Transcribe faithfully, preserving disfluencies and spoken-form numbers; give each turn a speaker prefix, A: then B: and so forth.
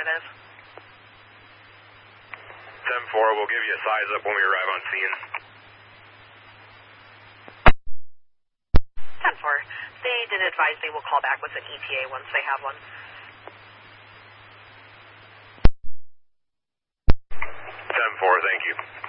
A: Affirmative.
B: ten four, we'll give you a size up when we arrive on scene.
A: ten four, they did advise they will call back with an E T A once they have one.
B: ten four, thank you.